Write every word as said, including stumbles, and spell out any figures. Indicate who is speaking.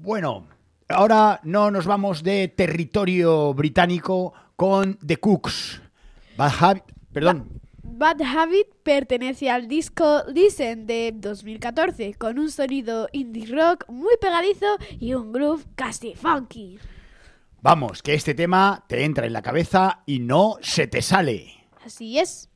Speaker 1: Bueno, ahora no nos vamos de territorio británico con The Cooks. Bad Habit, perdón.
Speaker 2: Bad Habit pertenece al disco Listen de dos mil catorce, con un sonido indie rock muy pegadizo y un groove casi funky.
Speaker 1: Vamos, que este tema te entra en la cabeza y no se te sale.
Speaker 2: Así es.